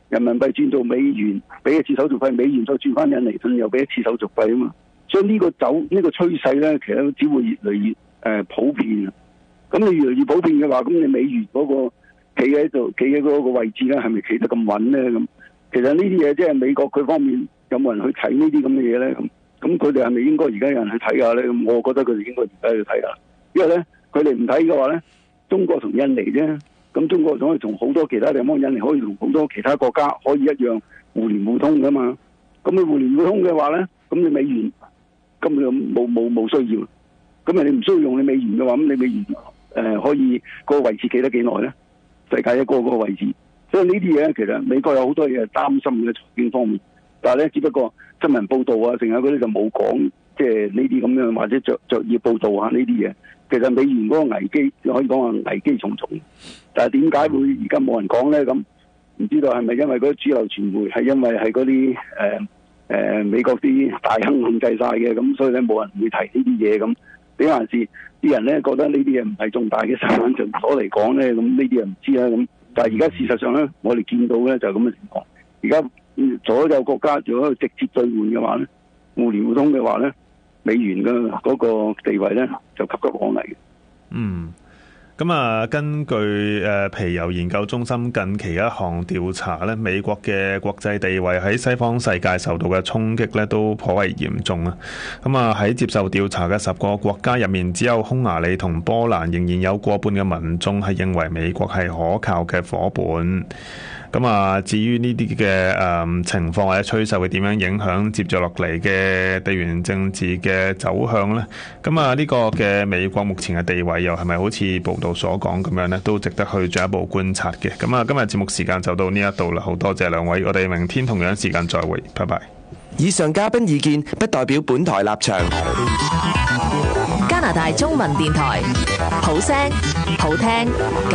人民幣轉做美元，俾一次手續費，美元再轉翻印尼盾又俾一次手續費啊嘛。所以呢個趨勢咧，其實都只會越嚟越普遍。咁你越嚟越普遍嘅話，咁你美元嗰個企喺嗰個位置咧，係咪企得咁穩咧？咁其實呢啲嘢即係美國佢方面有冇人去睇呢啲咁嘅嘢咧？咁佢哋係咪應該而家有人去睇下咧？咁我覺得佢哋應該而家去睇下，因為咧佢哋唔睇嘅話咧，中國同印尼啫，咁中國仲可以同好多其他地方，印尼可以同好多其他國家可以一樣互聯互通噶嘛。咁你互聯互通嘅話咧，咁你美元根本就冇需要。咁你唔需要用你美元嘅話，咁你美元可以個位置企得幾耐咧？世界一個位置，所以呢啲嘢其實美國有好多嘢係擔心嘅財經方面，但係咧只不過新聞報道啊，成日嗰啲就冇講，即係呢啲咁樣或者著頁報道啊呢啲嘢。其實美元嗰個危機可以講話危機重重，但係點解會而家冇人講咧？咁唔知道係咪因為嗰啲主流傳媒係因為係嗰啲美國啲大亨控制晒嘅，咁所以咧冇人會提呢啲嘢咁。點還是啲人咧覺得呢啲嘢唔係重大嘅新聞場所嚟講咧，咁呢啲人唔知啦咁。但係而家事實上咧，我哋見到咧就係咁嘅情況。而家所有國家如果直接兌換嘅話咧，互聯互通嘅話咧，美元嘅嗰個地位咧就急急往嚟嘅。 咁啊，根據皮尤研究中心近期一項調查咧，美國嘅國際地位喺西方世界受到嘅衝擊咧都頗為嚴重啊！咁啊，喺接受調查嘅10個國家入面，只有匈牙利同波蘭仍然有過半嘅民眾係認為美國係可靠嘅夥伴。咁啊，至於呢啲嘅情況或者趨勢會點樣影響接住落嚟嘅地緣政治嘅走向呢？咁啊，呢個嘅美國目前嘅地位又係咪好似報道所講咁樣呢？都值得去進一步觀察嘅。咁啊，今日節目時間就到呢一度啦，好多謝兩位，我哋明天同樣時間再會，拜拜。 以上嘉賓意見不代表本台立場。 加拿大中文電台，好聲好聽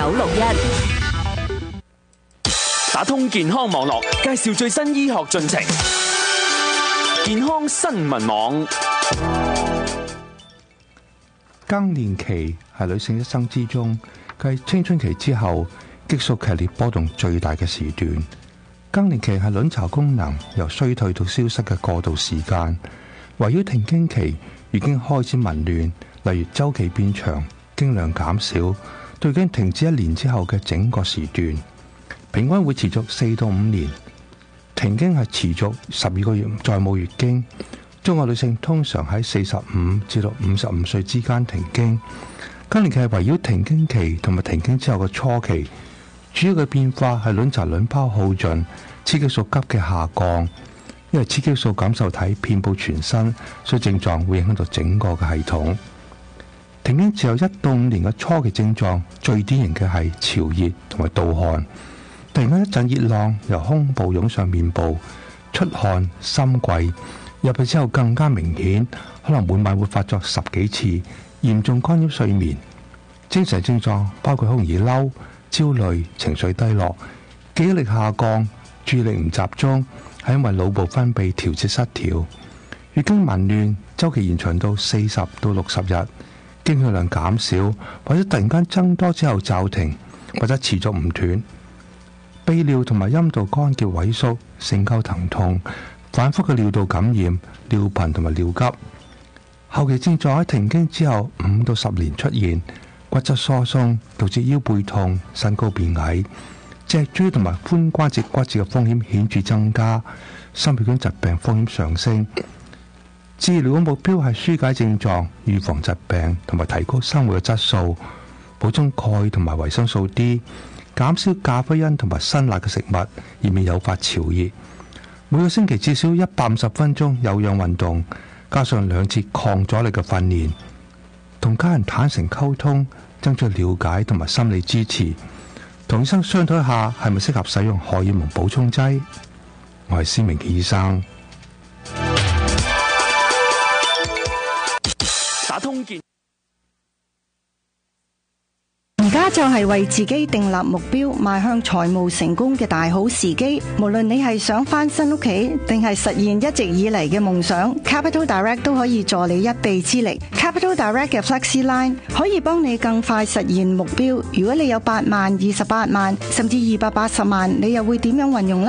961。 打通健康網絡，介紹最新醫學進程。健康新聞網。 更年期係女性一生之中繼青春期之後激素劇烈波動最大嘅時段。更年期係卵巢功能由衰退到消失嘅過渡時間。圍繞停經期已經開始紊亂，例如周期變長、經量減少，到已經停止1年之後嘅整個時段。平均會持續4到5年，停經係持續12個月再冇月經。中國女性通常喺45至到55歲之間停經。更年期係圍繞停經期同埋停經之後嘅初期，主要嘅變化係卵巢卵泡耗盡，雌激素急嘅下降。因為雌激素感受體遍佈全身，所以症狀會影響到整個嘅系統。停經之後1到5年嘅初期症狀，最典型嘅係潮熱同埋盜汗。突然間一陣熱浪由胸部湧上面部，出汗、心悸，入去之後更加明顯，可能每晚會發作10幾次，嚴重干擾睡眠。精神症狀包括好容易嬲、焦慮、情緒低落、記憶力下降、注意力唔集中，係因為腦部分泌調節失調。月經紊亂，周期延長到40到60日，經血量減少，或者突然間增多之後驟停，或者持續唔斷。泌尿同埋陰道乾澀萎縮，性溝疼痛，反覆嘅尿道感染、尿頻同埋尿急。後期症狀喺停經之後5到10年出現，骨質疏鬆導致腰背痛、身高變矮，脊椎同埋髖關節骨折嘅風險顯著增加，心血管疾病風險上升。治療嘅目標係紓解症狀、預防疾病同埋提高生活嘅質素，補充鈣同埋維生素 D。減少咖啡因同埋辛辣嘅食物，以免誘發潮熱。每個星期至少150分鐘有氧運動，加上2次抗阻力嘅訓練，同家人坦誠溝通，爭取了解同埋心理支持。同醫生商討一下係咪適合使用荷爾蒙補充劑。我係施明傑醫生。 打通健。 而家就係為自己訂立目標，邁向財務成功嘅大好時機。無論你係想翻新屋企，定係實現一直以嚟嘅夢想， Capital Direct 都可以助你一臂之力。Capital Direct 嘅 Flexi Line 可以幫你更快實現目標。如果你有8萬、28萬，甚至280萬，你又會點樣運用呢？